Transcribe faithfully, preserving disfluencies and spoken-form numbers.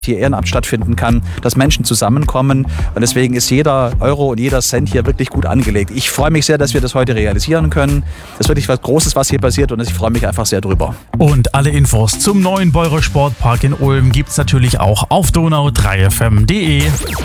hier Ehrenamt stattfinden kann, dass Menschen zusammenkommen und deswegen ist jeder Euro und jeder Cent hier wirklich gut angelegt. Ich freue mich sehr, dass wir das heute realisieren können. Das ist wirklich was Großes, was hier passiert und ich freue mich einfach sehr drüber. Und alle Infos zum neuen Beurer Sportpark in Ulm gibt's natürlich auch auf donau drei f m punkt de.